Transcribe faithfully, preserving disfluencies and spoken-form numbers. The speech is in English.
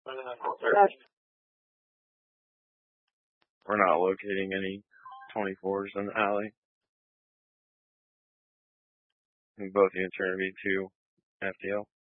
We're not locating any twenty-fours in the alley. And both units are going to be two F T L.